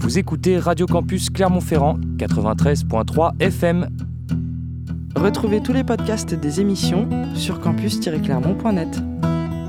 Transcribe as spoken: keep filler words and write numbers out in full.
Vous écoutez Radio Campus Clermont-Ferrand, quatre-vingt-treize virgule trois F M. Retrouvez tous les podcasts des émissions sur campus tiret clermont point net.